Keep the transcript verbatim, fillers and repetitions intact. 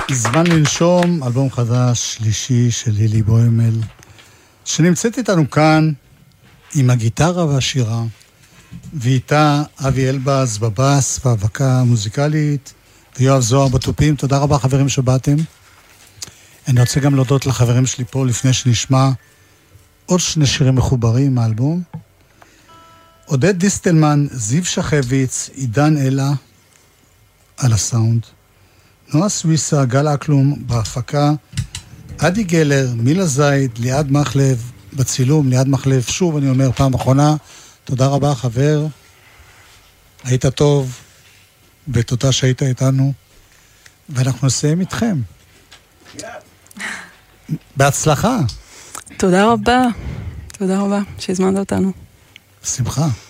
זמן לנשום, אלבום חדש שלישי של לילי בוימל, שנמצאת איתנו כאן עם הגיטרה והשירה, ואיתה אבי אלבז בבאס והאבקה המוזיקלית, ויואב זוהר בטופים. תודה רבה חברים שבאתם. אני רוצה גם להודות לחברים שלי פה לפני שנשמע עוד שני שירים מחוברים מהאלבום. עודד דיסטלמן, זיו שחביץ, עידן אלה על הסאונד, נועה סוויסה, גל אקלום בהפקה, אדי גלר, מילה זייד, ליעד מחלב בצילום, ליעד מחלב, שוב אני אומר פעם אחרונה, תודה רבה חבר, היית טוב, ותודה שהיית איתנו, ואנחנו נסיים איתכם. בהצלחה. תודה רבה, תודה רבה שהזמנת אותנו. שמחה.